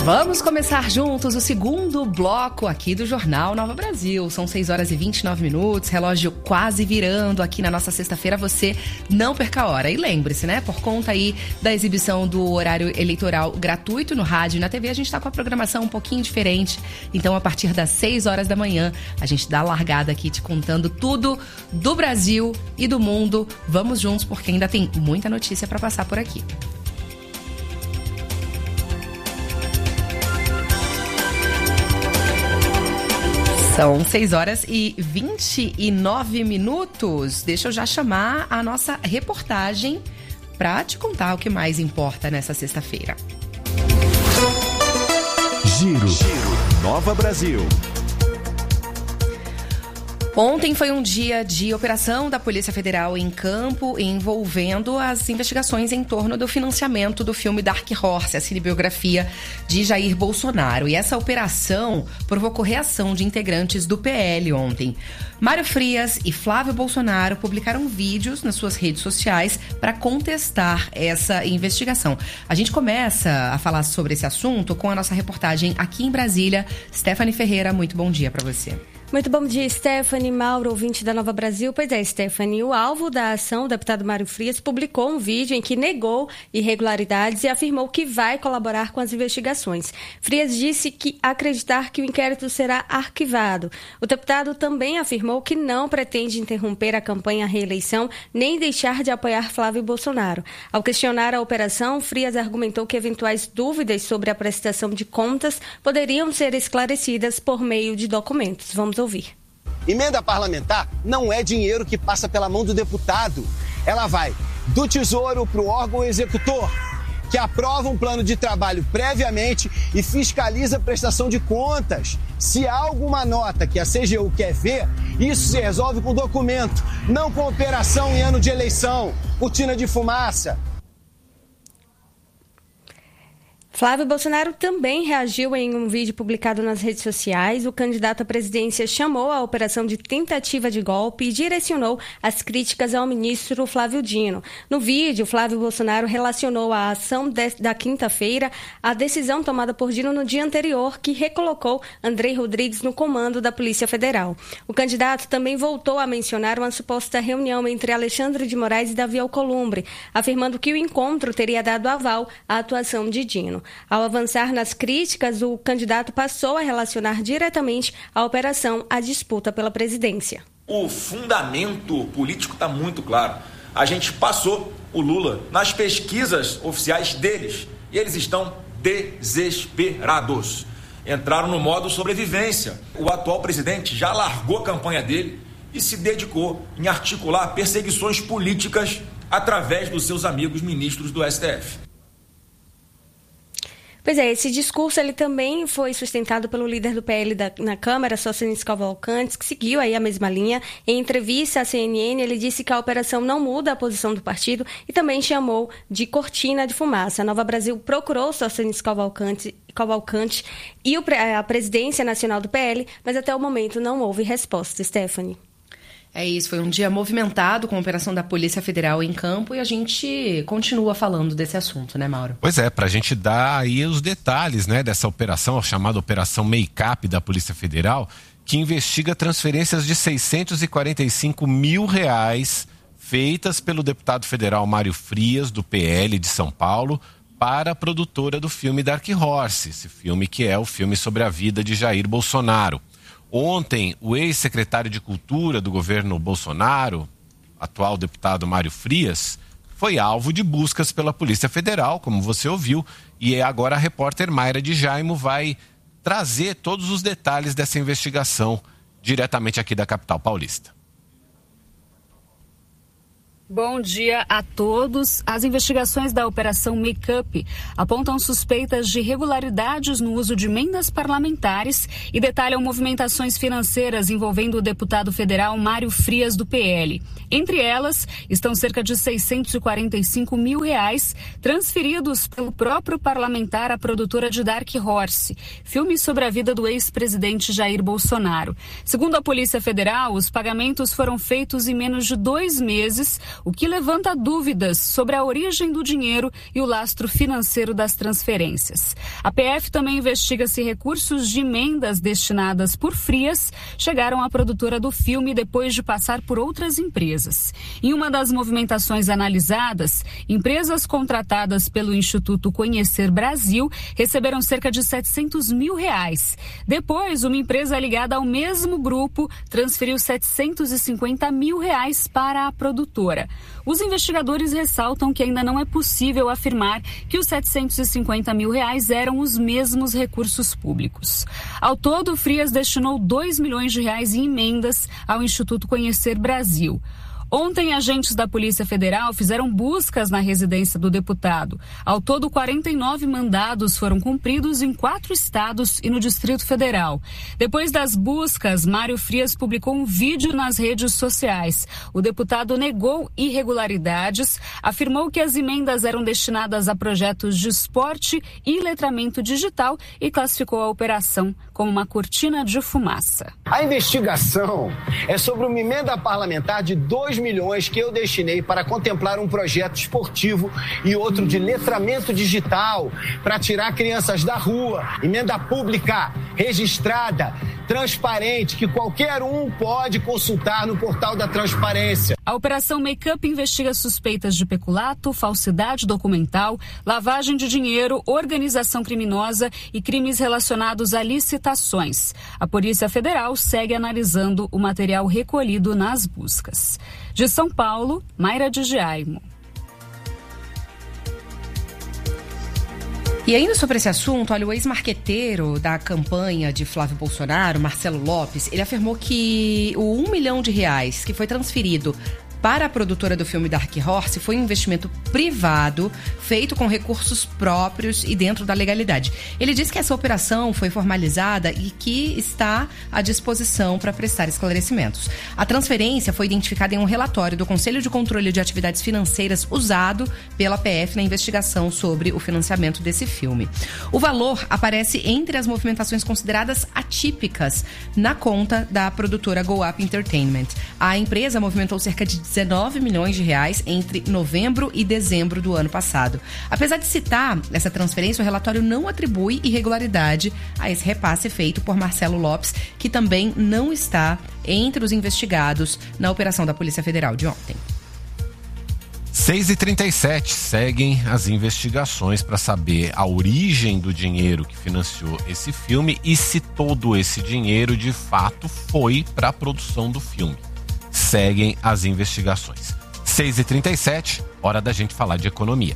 Vamos começar juntos o segundo bloco aqui do Jornal Nova Brasil. São 6h29, relógio quase virando aqui na nossa sexta-feira. Você não perca a hora. E lembre-se, né? Por conta aí da exibição do horário eleitoral gratuito no rádio e na TV, a gente está com a programação um pouquinho diferente. Então, a partir das 6 horas da manhã, a gente dá a largada aqui te contando tudo do Brasil e do mundo. Vamos juntos, porque ainda tem muita notícia para passar por aqui. São 6h29. Deixa eu já chamar a nossa reportagem para te contar o que mais importa nessa sexta-feira. Giro Nova Brasil. Ontem foi um dia de operação da Polícia Federal em campo envolvendo as investigações em torno do financiamento do filme Dark Horse, a cinebiografia de Jair Bolsonaro. E essa operação provocou reação de integrantes do PL ontem. Mário Frias e Flávio Bolsonaro publicaram vídeos nas suas redes sociais para contestar essa investigação. A gente começa a falar sobre esse assunto com a nossa reportagem aqui em Brasília. Stephanie Ferreira, muito bom dia para você. Muito bom dia, Stephanie, Mauro, ouvinte da Nova Brasil. Pois é, Stephanie, o alvo da ação, o deputado Mário Frias, publicou um vídeo em que negou irregularidades e afirmou que vai colaborar com as investigações. Frias disse que acreditar que o inquérito será arquivado. O deputado também afirmou que não pretende interromper a campanha à reeleição nem deixar de apoiar Flávio Bolsonaro. Ao questionar a operação, Frias argumentou que eventuais dúvidas sobre a prestação de contas poderiam ser esclarecidas por meio de documentos. Vamos ouvir. Emenda parlamentar não é dinheiro que passa pela mão do deputado. Ela vai do Tesouro para o órgão executor, que aprova um plano de trabalho previamente e fiscaliza a prestação de contas. Se há alguma nota que a CGU quer ver, isso se resolve com documento, não com operação em ano de eleição, cortina de fumaça. Flávio Bolsonaro também reagiu em um vídeo publicado nas redes sociais. O candidato à presidência chamou a operação de tentativa de golpe e direcionou as críticas ao ministro Flávio Dino. No vídeo, Flávio Bolsonaro relacionou a ação da quinta-feira à decisão tomada por Dino no dia anterior, que recolocou Andrei Rodrigues no comando da Polícia Federal. O candidato também voltou a mencionar uma suposta reunião entre Alexandre de Moraes e Davi Alcolumbre, afirmando que o encontro teria dado aval à atuação de Dino. Ao avançar nas críticas, o candidato passou a relacionar diretamente a operação à disputa pela presidência. O fundamento político está muito claro. A gente passou o Lula nas pesquisas oficiais deles e eles estão desesperados. Entraram no modo sobrevivência. O atual presidente já largou a campanha dele e se dedicou em articular perseguições políticas através dos seus amigos ministros do STF. Pois é, esse discurso ele também foi sustentado pelo líder do PL na Câmara, Socinis Cavalcante, que seguiu aí a mesma linha. Em entrevista à CNN, ele disse que a operação não muda a posição do partido e também chamou de cortina de fumaça. A Nova Brasil procurou Socinis Cavalcante e a presidência nacional do PL, mas até o momento não houve resposta. Stephanie. É isso, foi um dia movimentado com a operação da Polícia Federal em campo e a gente continua falando desse assunto, né, Mauro? Pois é, pra gente dar aí os detalhes, né, dessa operação, a chamada Operação Make-up da Polícia Federal, que investiga transferências de R$645 mil feitas pelo deputado federal Mário Frias, do PL de São Paulo, para a produtora do filme Dark Horse, esse filme que é o filme sobre a vida de Jair Bolsonaro. Ontem, o ex-secretário de Cultura do governo Bolsonaro, atual deputado Mário Frias, foi alvo de buscas pela Polícia Federal, como você ouviu, e agora a repórter Mayra de Jaimo vai trazer todos os detalhes dessa investigação diretamente aqui da capital paulista. Bom dia a todos. As investigações da Operação Make-up apontam suspeitas de irregularidades no uso de emendas parlamentares e detalham movimentações financeiras envolvendo o deputado federal Mário Frias, do PL. Entre elas, estão cerca de R$645 mil transferidos pelo próprio parlamentar à produtora de Dark Horse, filme sobre a vida do ex-presidente Jair Bolsonaro. Segundo a Polícia Federal, os pagamentos foram feitos em menos de 2 meses, o que levanta dúvidas sobre a origem do dinheiro e o lastro financeiro das transferências. A PF também investiga se recursos de emendas destinadas por Frias chegaram à produtora do filme depois de passar por outras empresas. Em uma das movimentações analisadas, empresas contratadas pelo Instituto Conhecer Brasil receberam cerca de R$700 mil. Depois, uma empresa ligada ao mesmo grupo transferiu R$750 mil para a produtora. Os investigadores ressaltam que ainda não é possível afirmar que os R$750 mil eram os mesmos recursos públicos. Ao todo, Frias destinou R$2 milhões em emendas ao Instituto Conhecer Brasil. Ontem, agentes da Polícia Federal fizeram buscas na residência do deputado. Ao todo, 49 mandados foram cumpridos em 4 estados e no Distrito Federal. Depois das buscas, Mário Frias publicou um vídeo nas redes sociais. O deputado negou irregularidades, afirmou que as emendas eram destinadas a projetos de esporte e letramento digital e classificou a operação como uma cortina de fumaça. A investigação é sobre uma emenda parlamentar de 2 milhões que eu destinei para contemplar um projeto esportivo e outro de letramento digital para tirar crianças da rua. Emenda pública, registrada, transparente, que qualquer um pode consultar no portal da transparência. A Operação Make-up investiga suspeitas de peculato, falsidade documental, lavagem de dinheiro, organização criminosa e crimes relacionados a licitações. A Polícia Federal segue analisando o material recolhido nas buscas. De São Paulo, Mayra de Giaimo. E ainda sobre esse assunto, olha, o ex-marqueteiro da campanha de Flávio Bolsonaro, Marcelo Lopes, ele afirmou que o R$1 milhão que foi transferido para a produtora do filme Dark Horse foi um investimento privado, feito com recursos próprios e dentro da legalidade. Ele disse que essa operação foi formalizada e que está à disposição para prestar esclarecimentos. A transferência foi identificada em um relatório do Conselho de Controle de Atividades Financeiras usado pela PF na investigação sobre o financiamento desse filme. O valor aparece entre as movimentações consideradas atípicas na conta da produtora Go Up Entertainment. A empresa movimentou cerca de R$19 milhões entre novembro e dezembro do ano passado. Apesar de citar essa transferência, o relatório não atribui irregularidade a esse repasse feito por Marcelo Lopes, que também não está entre os investigados na operação da Polícia Federal de ontem. 6h37, seguem as investigações para saber a origem do dinheiro que financiou esse filme e se todo esse dinheiro de fato foi para a produção do filme. Seguem as investigações. 6h37, hora da gente falar de economia.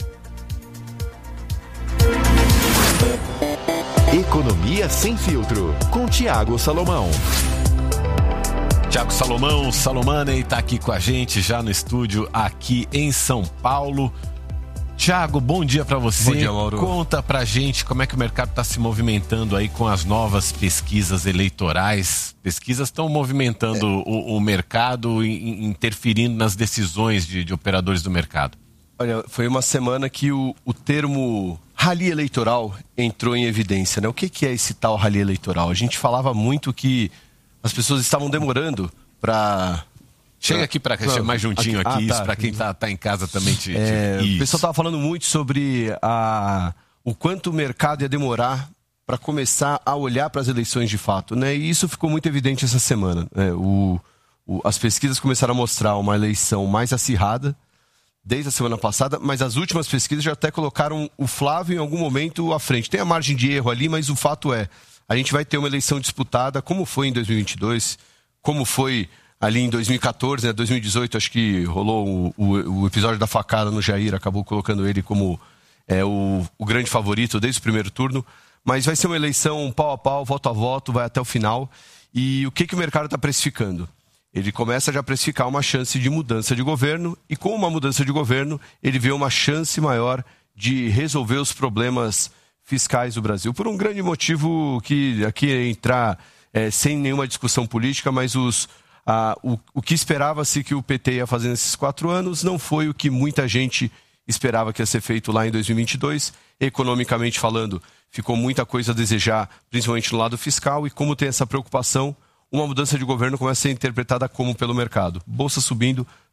Economia Sem Filtro, com Thiago Salomão. Thiago Salomone está aqui com a gente já no estúdio aqui em São Paulo. Thiago, bom dia para você. Bom dia, Mauro. Conta pra gente como é que o mercado está se movimentando aí com as novas pesquisas eleitorais. Pesquisas estão movimentando o mercado e interferindo nas decisões de operadores do mercado. Olha, foi uma semana que o termo rally eleitoral entrou em evidência, né? O que é esse tal rally eleitoral? A gente falava muito que as pessoas estavam demorando para... Chega aqui para ser mais juntinho aqui, isso para quem tá em casa também te o pessoal estava falando muito sobre o quanto o mercado ia demorar para começar a olhar para as eleições de fato, né? E isso ficou muito evidente essa semana. As pesquisas começaram a mostrar uma eleição mais acirrada desde a semana passada, mas as últimas pesquisas já até colocaram o Flávio em algum momento à frente. Tem a margem de erro ali, mas o fato é, a gente vai ter uma eleição disputada, como foi em 2022, como foi ali em 2014, né, 2018, acho que rolou o episódio da facada no Jair, acabou colocando ele como o grande favorito desde o primeiro turno. Mas vai ser uma eleição pau a pau, voto a voto, vai até o final. E o que o mercado está precificando? Ele começa já a precificar uma chance de mudança de governo, e com uma mudança de governo, ele vê uma chance maior de resolver os problemas fiscais do Brasil. Por um grande motivo que aqui entrar sem nenhuma discussão política, mas o que esperava-se que o PT ia fazer nesses 4 anos não foi o que muita gente esperava que ia ser feito lá em 2022. Economicamente falando, ficou muita coisa a desejar, principalmente no lado fiscal, e como tem essa preocupação, uma mudança de governo começa a ser interpretada como pelo mercado. Bolsa subindo,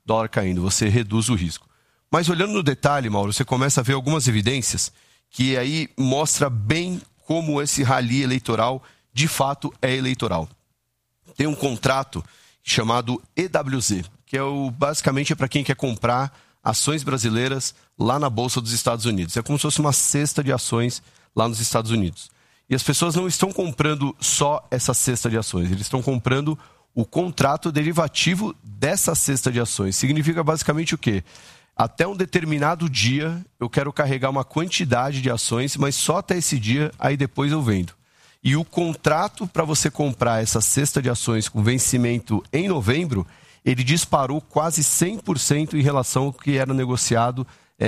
dólar caindo, você reduz o risco. Mas olhando no detalhe, Mauro, você começa a ver algumas evidências que aí mostra bem como esse rally eleitoral de fato é eleitoral. Tem um contrato chamado EWZ, que basicamente é para quem quer comprar ações brasileiras lá na Bolsa dos Estados Unidos. É como se fosse uma cesta de ações lá nos Estados Unidos. E as pessoas não estão comprando só essa cesta de ações, eles estão comprando o contrato derivativo dessa cesta de ações. Significa basicamente o quê? Até um determinado dia eu quero carregar uma quantidade de ações, mas só até esse dia, aí depois eu vendo. E o contrato para você comprar essa cesta de ações com vencimento em novembro, ele disparou quase 100% em relação ao que era negociado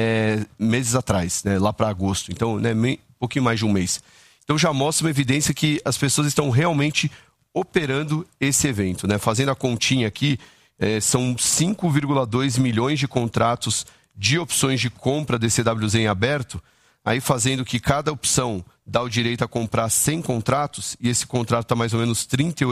meses atrás, né, lá para agosto. Então, né, um pouquinho mais de um mês. Então já mostra uma evidência que as pessoas estão realmente operando esse evento, né? Fazendo a continha aqui, são 5,2 milhões de contratos de opções de compra DCWZ em aberto, aí fazendo que cada opção dá o direito a comprar 100 contratos, e esse contrato está mais ou menos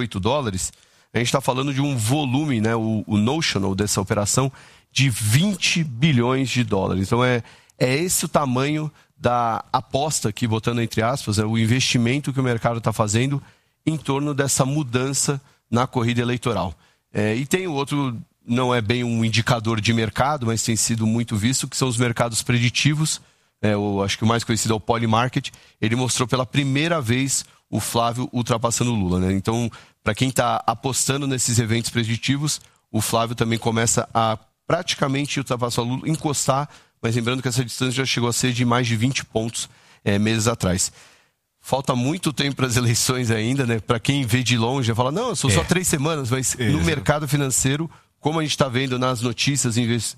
$38, a gente está falando de um volume, né, o notional dessa operação, de 20 bilhões de dólares. Então é esse o tamanho da aposta, aqui botando entre aspas, o investimento que o mercado está fazendo em torno dessa mudança na corrida eleitoral. E tem o outro, não é bem um indicador de mercado, mas tem sido muito visto, que são os mercados preditivos. Acho que o mais conhecido é o Polymarket. Ele mostrou pela primeira vez o Flávio ultrapassando o Lula, né? Então, para quem está apostando nesses eventos preditivos, o Flávio também começa a praticamente ultrapassar o Lula, encostar, mas lembrando que essa distância já chegou a ser de mais de 20 pontos meses atrás. Falta muito tempo para as eleições ainda, né? Para quem vê de longe, fala, não, são só 3 semanas, mas no mercado financeiro, como a gente está vendo nas notícias,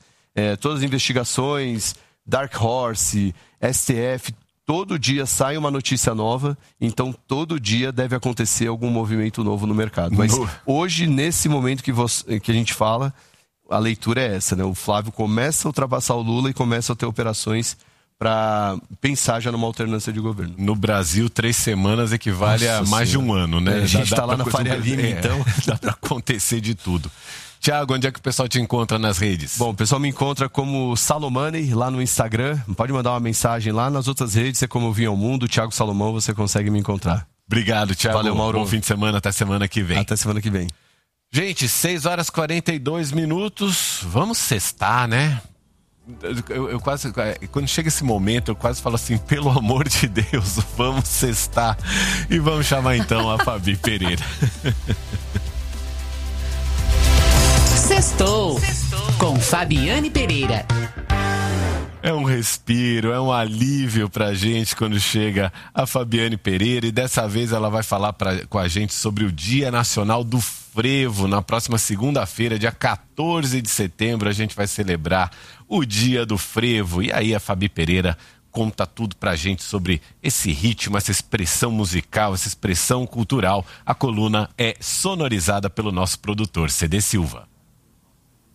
todas as investigações, Dark Horse, STF, todo dia sai uma notícia nova, então todo dia deve acontecer algum movimento novo no mercado. Mas hoje, nesse momento que a gente fala, a leitura é essa, né? O Flávio começa a ultrapassar o Lula e começa a ter operações para pensar já numa alternância de governo. No Brasil, 3 semanas equivale a mais de um ano, né? A gente está lá na Faria Lima, então dá para acontecer de tudo. Thiago, onde é que o pessoal te encontra nas redes? Bom, o pessoal me encontra como Salomani lá no Instagram. Pode mandar uma mensagem lá. Nas outras redes, é como eu vim ao mundo, Thiago Salomão, você consegue me encontrar. Obrigado, Thiago. Valeu, Mauro. Bom fim de semana, até semana que vem. Até semana que vem. Gente, 6h42. Vamos sextar, né? Eu quase, quando chega esse momento, eu quase falo assim, pelo amor de Deus, vamos sextar. E vamos chamar então a Fabi Pereira. Sextou com Fabiane Pereira. É um respiro, é um alívio pra gente quando chega a Fabiane Pereira, e dessa vez ela vai falar com a gente sobre o Dia Nacional do Frevo. Na próxima segunda-feira, dia 14 de setembro, a gente vai celebrar o Dia do Frevo. E aí a Fabi Pereira conta tudo pra gente sobre esse ritmo, essa expressão musical, essa expressão cultural. A coluna é sonorizada pelo nosso produtor, CD Silva.